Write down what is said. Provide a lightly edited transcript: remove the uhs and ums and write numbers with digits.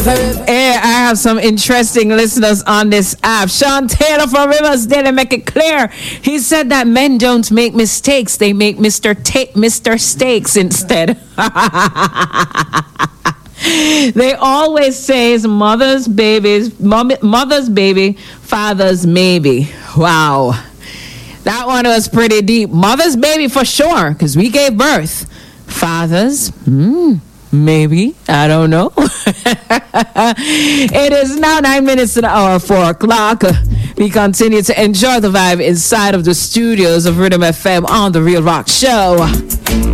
Hey, I have some interesting listeners on this app. Sean Taylor from Riversdale, they make it clear. He said that men don't make mistakes, they make Mr. Steaks instead. They always say it's mother's baby, father's maybe. Wow. That one was pretty deep. Mother's baby for sure, because we gave birth. Father's, maybe. I don't know. It is now 9 minutes to the hour, 4 o'clock. We continue to enjoy the vibe inside of the studios of Rhythm FM on The Real Rock Show.